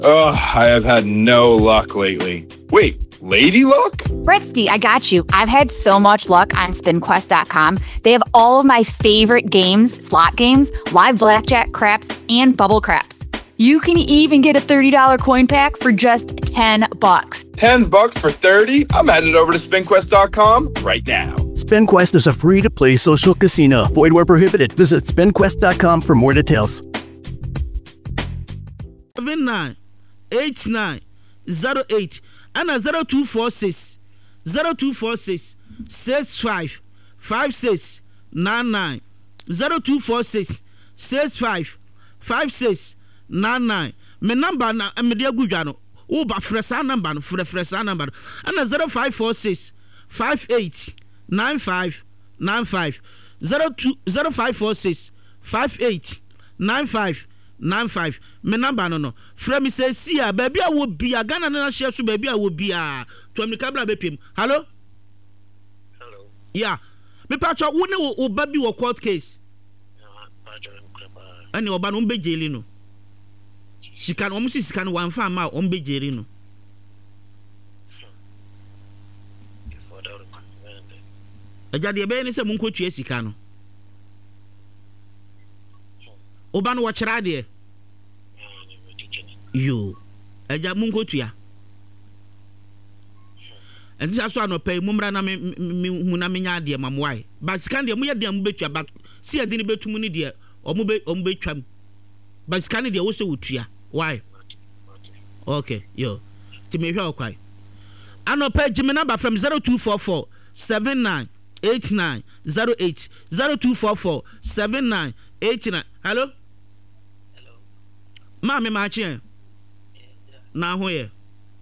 Oh, I have had no luck lately. Wait, lady luck? Britsky, I got you. I've had so much luck on SpinQuest.com. They have all of my favorite games, slot games, live blackjack, craps, and bubble craps. You can even get a $30 coin pack for just $10. $10 for 30? I'm headed over to SpinQuest.com right now. SpinQuest is a free-to-play social casino. Void where prohibited. Visit SpinQuest.com for more details. 798908 and 0246 65 5699 0246 65 5699. Me number na me de agudwa no wo ba fresa number no fresa number and 0546 58 95 95 0546 58 95 95. Me number no frɛ me say see a baby a wo bia Ghana na share so baby a wo bia to me kabla be pim. Hello yeah me patcho wo ne wo baby wo court case ani oba no mbe jeli no sika no omsi sika no wan fa ma ombe jeli no ajade be ni se mun ko tue sika no oba no wo kyera de yo aja mun ko tua enti aso anopai mumra na me na menya de mamwai ba sika de mu ye de mu betua ba si ade ni betum ni de omu betwam ba sika ni de wo se wotua why okay yo ti me hwa okwai anopai jimi number from 0244 798908 0244 7989. Hello Mami machi na ho ye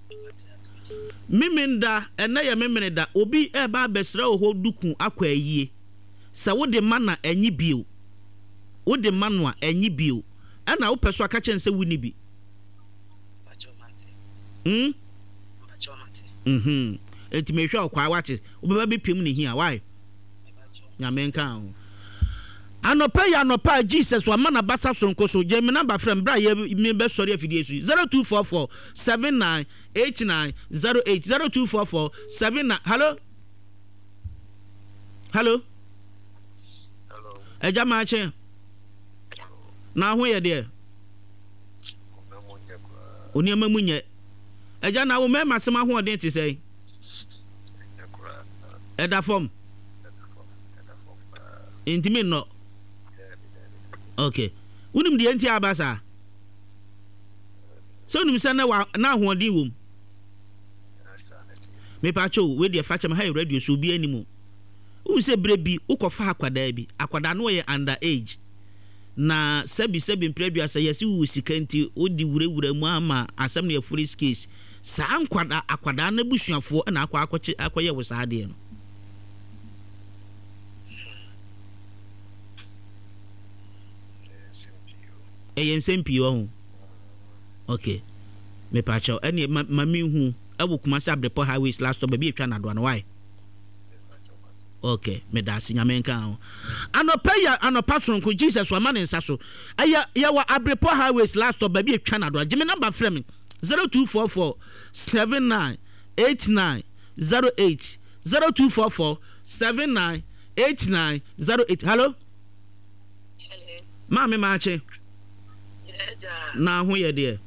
miminda ena ya miminda obi e ba besra ho duku akwa ayie sa wo de mana anyi bio wo de manwa anyi bio ana wo peso aka chen se wuni bi enti me hwa okwa wate wo beba be piem ne hia why nyamenka Anopa Jesus wa mana basa sonko so je me number from bra ye me be sorry afidie su 0244 798908 0244 79. Hello eja ma che na ho ye de oni amamunye eja na wo me masema ho odin ti sei eda form intimi no. Okay. Unim di enti abasa. So unim sana na hoɔden wom. Me pacho we de facha ma high radio so bi animu. U se brebi ukofa akwada bi. Akwada no ye under age. Na sebi mpredua say yesi wu sika nti odi wurewura mu ama asem na police case. Sa akwada na busuafo na akwaye wo sa ade no. Ensempio ho okay me pacho eni mami hu awu kuma sa Abrepo highways last stop be atwa na do no why okay me da sinya menka ho anopa sonko Jesus wa mane nsa so aya wa Abrepo highways last stop be atwa na do jime number frame me 0244 798908 0244 798908. Hello mami maache na ho ye de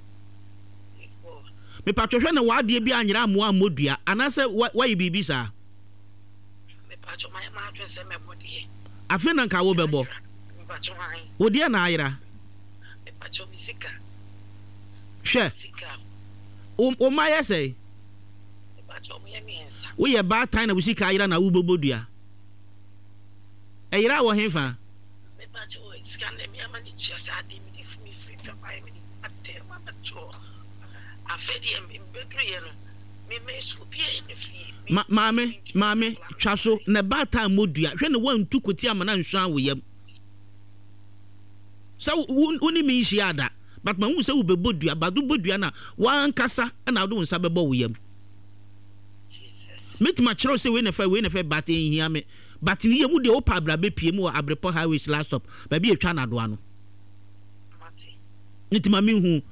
me patwohwe na wade bi anyira amoa modua anase wayi bibi sa me patwo ma atwe se me bode afi na nka wo bebo me patwo han wo de na ayira me patwo misika hwe o ma ye sei me patwo mo ye miensa wo ye ba tan na musika ayira na wo bobodua ayira wo henfa me patwo scan me amani chia sa de Mame twaso na bata modua hwe ne wantu koti amana nsuan wo yam so woni mi hia ada but ma hu se wo bebodua badu bodua na wan kasa na do nsa bebo wo yam metima chiro se we ne fa bata hia me but ni yemu de opa bra be pie mu Abrepo highways last stop ba bi etwa na do ano metima mi hu